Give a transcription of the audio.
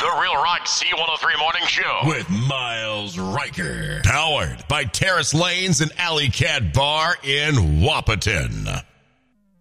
The Real Rock C103 Morning Show with Miles Riker. Powered by Terrace Lanes and Alley Cat Bar in Wapaton.